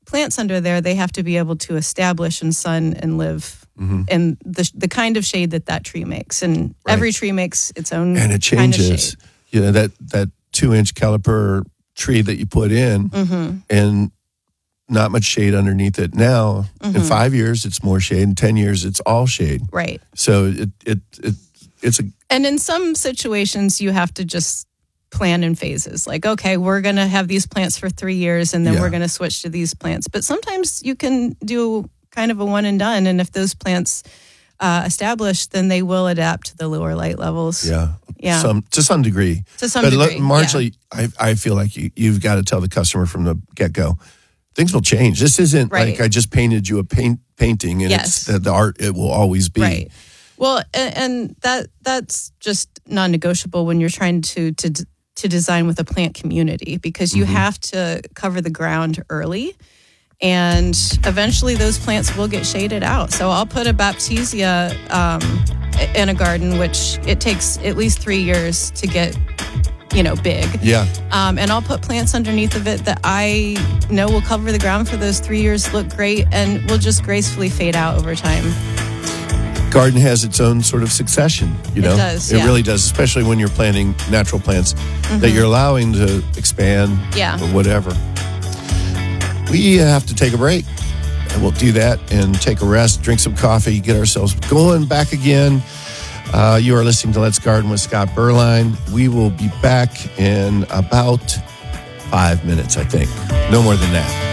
plants under there, they have to be able to establish in sun and live in the kind of shade that tree makes. And every tree makes its own and it kind of changes. shade. You know, that 2-inch caliper tree that you put in and not much shade underneath it. Now, in 5 years, it's more shade. In 10 years, it's all shade. Right. So it's a... And in some situations, you have to just plan in phases. Like, okay, we're going to have these plants for 3 years, and then we're going to switch to these plants. But sometimes you can do kind of a one and done. And if those plants establish, then they will adapt to the lower light levels. Yeah. To some degree. To some degree. But Marjorie, I feel like you've got to tell the customer from the get-go, things will change. This isn't like I just painted you a painting and it's the art, it will always be. Right. Well, and that's just non-negotiable when you're trying to design with a plant community, because you have to cover the ground early, and eventually those plants will get shaded out. So I'll put a Baptisia in a garden, which it takes at least 3 years to get, big. Yeah. And I'll put plants underneath of it that I know will cover the ground for those 3 years, look great, and will just gracefully fade out over time. Garden has its own sort of succession, It does, It really does, especially when you're planting natural plants that you're allowing to expand or whatever. We have to take a break, and we'll do that and take a rest, drink some coffee, get ourselves going back again. You are listening to Let's Garden with Scott Berline. We will be back in about 5 minutes, I think. No more than that.